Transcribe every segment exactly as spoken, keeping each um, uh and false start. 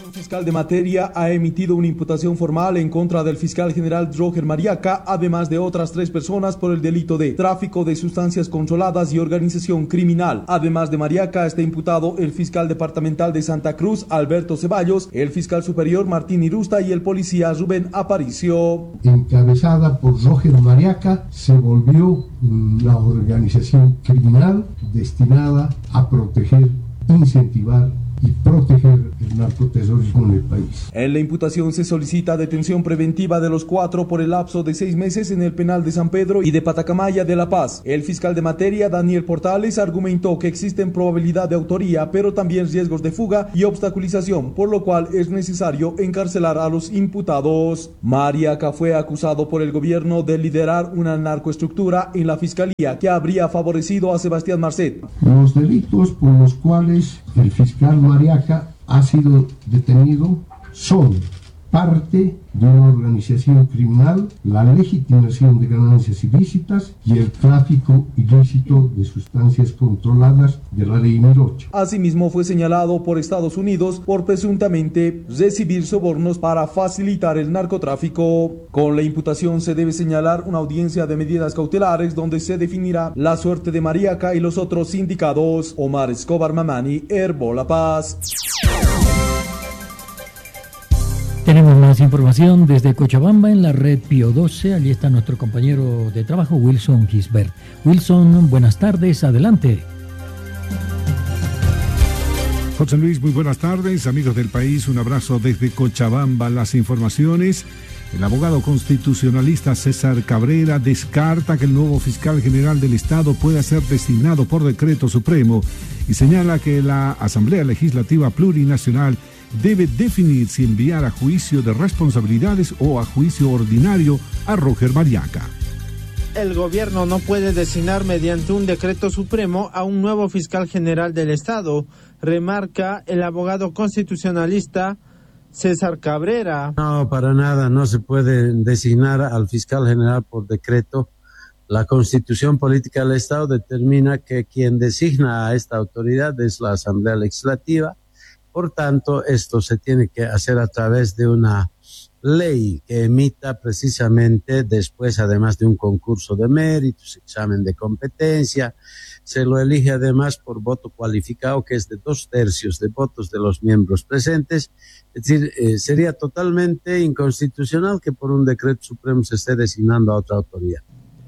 El fiscal de materia ha emitido una imputación formal en contra del fiscal general Roger Mariaca, además de otras tres personas por el delito de tráfico de sustancias controladas y organización criminal. Además de Mariaca, está imputado el fiscal departamental de Santa Cruz, Alberto Ceballos, el fiscal superior Martín Irusta y el policía Rubén Aparicio. Encabezada por Roger Mariaca, se volvió la organización criminal destinada a proteger, incentivar y proteger el narcoterrorismo en el país. En la imputación se solicita detención preventiva de los cuatro por el lapso de seis meses en el penal de San Pedro y de Patacamaya de La Paz. El fiscal de materia, Daniel Portales, argumentó que existen probabilidad de autoría, pero también riesgos de fuga y obstaculización, por lo cual es necesario encarcelar a los imputados. Mariaca fue acusado por el gobierno de liderar una narcoestructura en la fiscalía que habría favorecido a Sebastián Marcet. Los delitos por los cuales el fiscal Mariaca ha sido detenido son parte de una organización criminal, la legitimación de ganancias ilícitas y el tráfico ilícito de sustancias controladas de la ley mil ocho. Asimismo, fue señalado por Estados Unidos por presuntamente recibir sobornos para facilitar el narcotráfico. Con la imputación se debe señalar una audiencia de medidas cautelares donde se definirá la suerte de Mariaca y los otros sindicados. Omar Escobar Mamani, Herbo La Paz. Tenemos más información desde Cochabamba en la red Pío doce. Allí está nuestro compañero de trabajo, Wilson Gisbert. Wilson, buenas tardes, adelante. José Luis, muy buenas tardes, amigos del país, un abrazo desde Cochabamba. Las informaciones: el abogado constitucionalista César Cabrera descarta que el nuevo fiscal general del Estado pueda ser designado por decreto supremo y señala que la Asamblea Legislativa Plurinacional debe definir si enviar a juicio de responsabilidades o a juicio ordinario a Roger Mariaca. El gobierno no puede designar mediante un decreto supremo a un nuevo fiscal general del Estado, remarca el abogado constitucionalista César Cabrera. No, para nada, no se puede designar al fiscal general por decreto. La Constitución Política del Estado determina que quien designa a esta autoridad es la Asamblea Legislativa. Por tanto, esto se tiene que hacer a través de una ley que emita precisamente después, además de un concurso de méritos, examen de competencia. Se lo elige además por voto cualificado, que es de dos tercios de votos de los miembros presentes. Es decir, eh, sería totalmente inconstitucional que por un decreto supremo se esté designando a otra autoridad.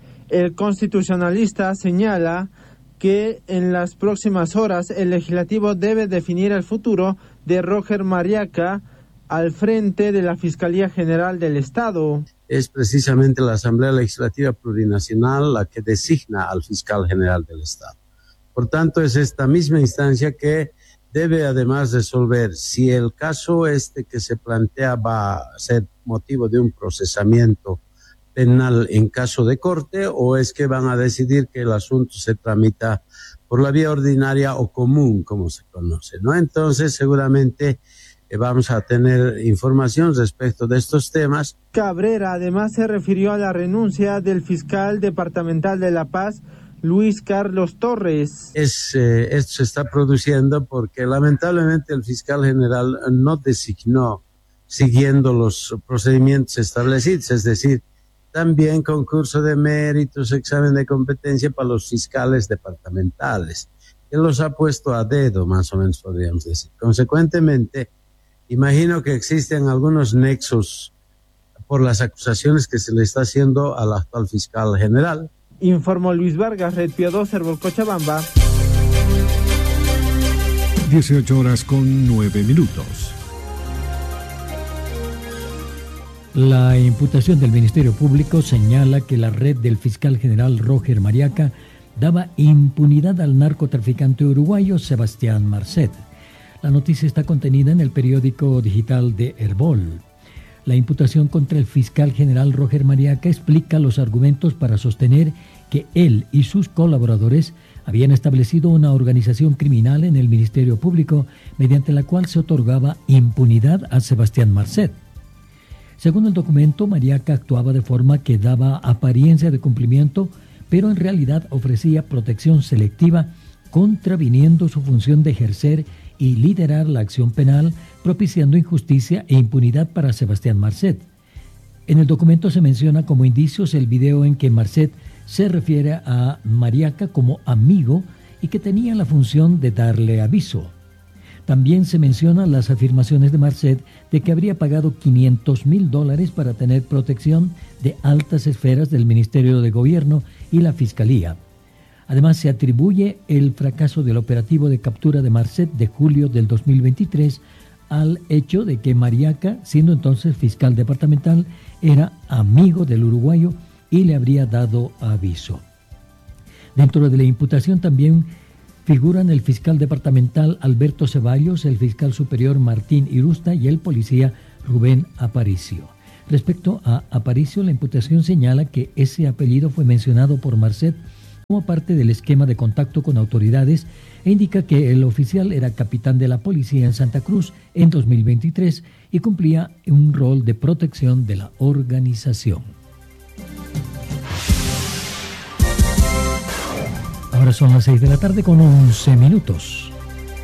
El constitucionalista señala que en las próximas horas el legislativo debe definir el futuro de Roger Mariaca al frente de la Fiscalía General del Estado. Es precisamente la Asamblea Legislativa Plurinacional la que designa al fiscal general del Estado. Por tanto, es esta misma instancia que debe además resolver si el caso este que se plantea va a ser motivo de un procesamiento penal en caso de corte, o es que van a decidir que el asunto se tramita por la vía ordinaria o común, como se conoce, ¿no? Entonces, seguramente eh, vamos a tener información respecto de estos temas. Cabrera además se refirió a la renuncia del fiscal departamental de La Paz, Luis Carlos Torres. Es, eh, esto se está produciendo porque lamentablemente el fiscal general no designó siguiendo los procedimientos establecidos, es decir, también concurso de méritos, examen de competencia para los fiscales departamentales, que los ha puesto a dedo, más o menos podríamos decir. Consecuentemente, imagino que existen algunos nexos por las acusaciones que se le está haciendo al actual fiscal general. Informó Luis Vargas, Red Pío doce, Cochabamba. dieciocho horas con nueve minutos. La imputación del Ministerio Público señala que la red del fiscal general Roger Mariaca daba impunidad al narcotraficante uruguayo Sebastián Marcet. La noticia está contenida en el periódico digital de Herbol. La imputación contra el fiscal general Roger Mariaca explica los argumentos para sostener que él y sus colaboradores habían establecido una organización criminal en el Ministerio Público mediante la cual se otorgaba impunidad a Sebastián Marcet. Según el documento, Mariaca actuaba de forma que daba apariencia de cumplimiento, pero en realidad ofrecía protección selectiva, contraviniendo su función de ejercer y liderar la acción penal, propiciando injusticia e impunidad para Sebastián Marcet. En el documento se menciona como indicios el video en que Marcet se refiere a Mariaca como amigo y que tenía la función de darle aviso. También se mencionan las afirmaciones de Marcet de que habría pagado quinientos mil dólares para tener protección de altas esferas del Ministerio de Gobierno y la Fiscalía. Además, se atribuye el fracaso del operativo de captura de Marcet de julio del dos mil veintitrés al hecho de que Mariaca, siendo entonces fiscal departamental, era amigo del uruguayo y le habría dado aviso. Dentro de la imputación también figuran el fiscal departamental Alberto Ceballos, el fiscal superior Martín Irusta y el policía Rubén Aparicio. Respecto a Aparicio, la imputación señala que ese apellido fue mencionado por Marcet como parte del esquema de contacto con autoridades e indica que el oficial era capitán de la policía en Santa Cruz en dos mil veintitrés y cumplía un rol de protección de la organización. Ahora son las seis de la tarde con once minutos.